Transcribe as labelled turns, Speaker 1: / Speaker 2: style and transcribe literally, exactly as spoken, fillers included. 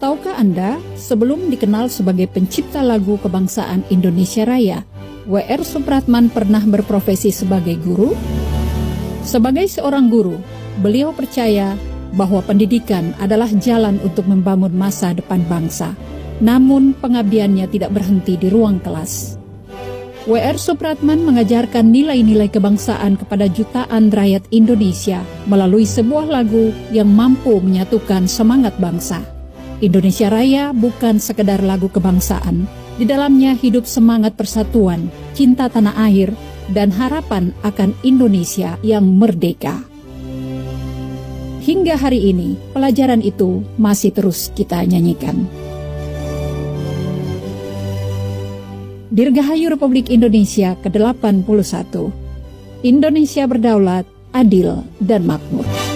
Speaker 1: Tahukah Anda, sebelum dikenal sebagai pencipta lagu kebangsaan Indonesia Raya, W R Supratman pernah berprofesi sebagai guru? Sebagai seorang guru, beliau percaya bahwa pendidikan adalah jalan untuk membangun masa depan bangsa. Namun pengabdiannya tidak berhenti di ruang kelas. W R Supratman mengajarkan nilai-nilai kebangsaan kepada jutaan rakyat Indonesia melalui sebuah lagu yang mampu menyatukan semangat bangsa. Indonesia Raya bukan sekedar lagu kebangsaan, di dalamnya hidup semangat persatuan, cinta tanah air, dan harapan akan Indonesia yang merdeka. Hingga hari ini, pelajaran itu masih terus kita nyanyikan. Dirgahayu Republik Indonesia ke delapan puluh satu. Indonesia berdaulat, adil, dan makmur.